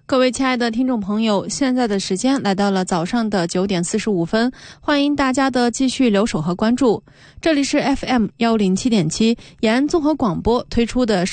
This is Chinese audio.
各位亲爱的听众朋友，现在的时间来到了早上的9点45分，欢迎大家的继续留守和关注。这里是 FM107.7 延安综合广播推出的